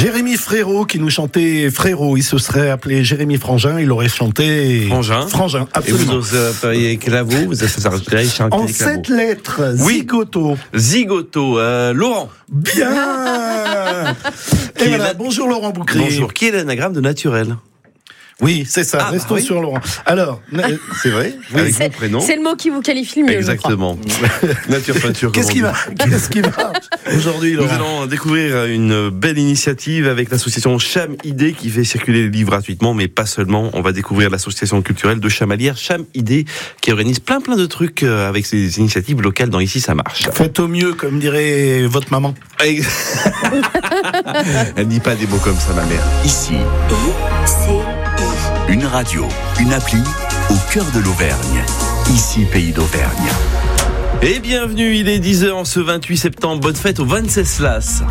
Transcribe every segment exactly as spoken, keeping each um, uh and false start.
Jérémy Frérot qui nous chantait Frérot. Il se serait appelé Jérémy Frangin, il aurait chanté Frangin. Frangin, absolument. Et vous oseriez Clavaux, vous avez chanté En sept lettres, oui. Zigoto. Zigoto, euh, Laurent. Bien. Et voilà, la... bonjour Laurent Boucry. Bonjour, qui est l'anagramme de naturel? Oui, c'est ça, ah, restons bah oui. sur Laurent. Alors, c'est vrai, oui, avec mon prénom. C'est le mot qui vous qualifie le mieux. Exactement. Nature peinture. Qu'est-ce qui va Qu'est-ce qui va aujourd'hui, Laurent? Nous allons découvrir une belle initiative avec l'association Cham Idée qui fait circuler les livres gratuitement, mais pas seulement. On va découvrir l'association culturelle de Chamalières, Cham Idée, qui organise plein plein de trucs avec ses initiatives locales dans Ici ça marche. Faites au mieux, comme dirait votre maman. Elle dit pas des mots comme ça, ma mère. Ici. Et c'est une radio, une appli au cœur de l'Auvergne. Ici, Pays d'Auvergne. Et bienvenue, il est dix heures en ce vingt-huit septembre. Bonne fête au Venceslas.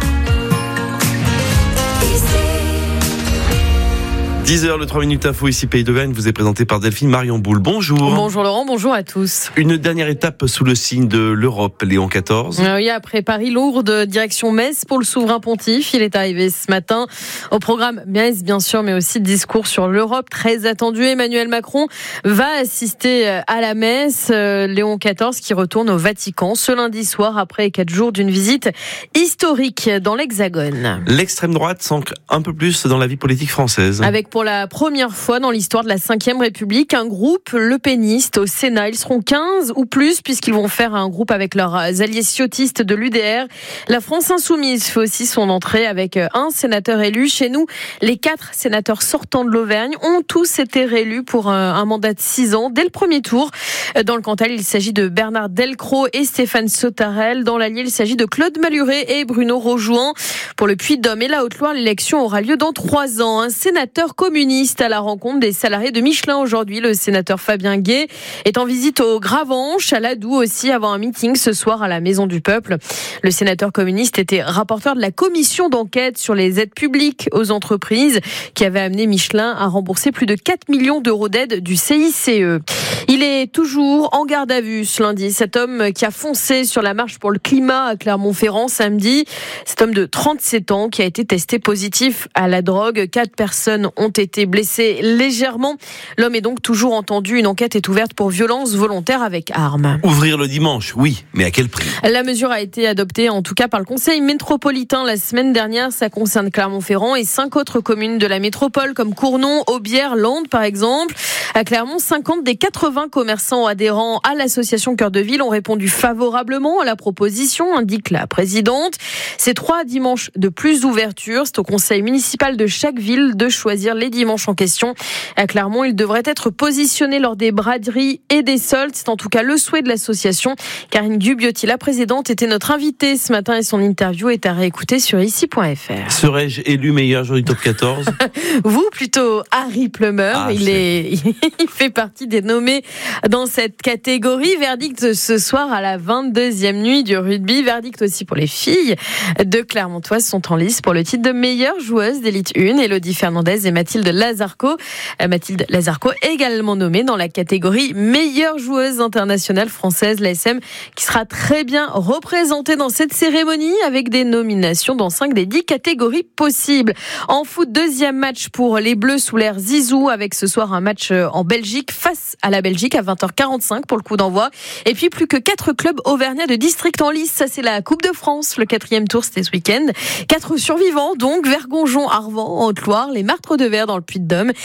dix heures, le trois minutes info, ici Pays d'Auvergne, vous est présenté par Delphine Marion Boule. Bonjour. Bonjour Laurent, bonjour à tous. Une dernière étape sous le signe de l'Europe, Léon quatorze. Oui, après Paris, Lourdes, direction Metz pour le souverain pontife. Il est arrivé ce matin au programme Metz, bien sûr, mais aussi discours sur l'Europe très attendu. Emmanuel Macron va assister à la messe. Léon quatorze qui retourne au Vatican ce lundi soir après quatre jours d'une visite historique dans l'Hexagone. L'extrême droite s'ancre un peu plus dans la vie politique française. Avec pour la première fois dans l'histoire de la cinquième République, un groupe lepéniste au Sénat. Ils seront quinze ou plus puisqu'ils vont faire un groupe avec leurs alliés ciotistes de l'U D R. La France Insoumise fait aussi son entrée avec un sénateur élu. Chez nous, les quatre sénateurs sortants de l'Auvergne ont tous été réélus pour un mandat de six ans dès le premier tour. Dans le Cantal, il s'agit de Bernard Delcros et Stéphane Sautarel. Dans l'Allier, il s'agit de Claude Malhuret et Bruno Rojoin. Pour le Puy-de-Dôme et la Haute-Loire, l'élection aura lieu dans trois ans. Un sénateur communiste à la rencontre des salariés de Michelin aujourd'hui. Le sénateur Fabien Gay est en visite au Gravenche, à Ladoux aussi, avant un meeting ce soir à la Maison du Peuple. Le sénateur communiste était rapporteur de la commission d'enquête sur les aides publiques aux entreprises qui avait amené Michelin à rembourser plus de quatre millions d'euros d'aides du C I C E. Il est toujours en garde à vue ce lundi. Cet homme qui a foncé sur la marche pour le climat à Clermont-Ferrand samedi. Cet homme de trente-sept ans qui a été testé positif à la drogue. Quatre personnes ont été blessées légèrement. L'homme est donc toujours entendu. Une enquête est ouverte pour violence volontaire avec arme. Ouvrir le dimanche, oui, mais à quel prix? La mesure a été adoptée en tout cas par le Conseil métropolitain la semaine dernière. Ça concerne Clermont-Ferrand et cinq autres communes de la métropole comme Cournon, Aubière, Landes par exemple. À Clermont, cinquante des quatre-vingts commerçants adhérents à l'association Cœur de Ville ont répondu favorablement à la proposition, indique la présidente. C'est trois dimanches de plus d'ouverture. C'est au conseil municipal de chaque ville de choisir les dimanches en question. À Clermont, ils devraient être positionnés lors des braderies et des soldes. C'est en tout cas le souhait de l'association. Karine Dubiotti, la présidente, était notre invitée ce matin et son interview est à réécouter sur ici point f r. Serais-je élu meilleur joueur du top quatorze? Vous, plutôt Harry Plummer. Ah, il, est... il fait partie des nommés dans cette catégorie. Verdict ce soir à la vingt-deuxième nuit du rugby. Verdict aussi pour les filles de Clermontoise sont en lice pour le titre de meilleure joueuse d'élite un. Élodie Fernandez et Mathilde Lazarco. Mathilde Lazarco également nommée dans la catégorie meilleure joueuse internationale française. L'A S M qui sera très bien représentée dans cette cérémonie avec des nominations dans cinq des dix catégories possibles. En foot, deuxième match pour les Bleus sous l'ère Zizou avec ce soir un match en Belgique face à la Belgique à vingt heures quarante-cinq pour le coup d'envoi. Et puis plus que quatre clubs auvergnats de district en lice. Ça c'est la Coupe de France. Le quatrième tour c'était ce week-end. Quatre survivants donc Vergonjon, Arvan, Haute-Loire, les Martres de Verre dans le Puy-de-Dôme